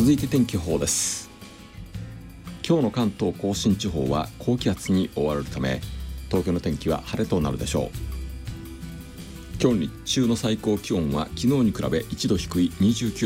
続いて天気予報です。今日の関東甲信地方は高気圧に覆われるため、東京の天気は晴れとなるでしょう。今日日中の最高気温は昨日に比べ1度低い29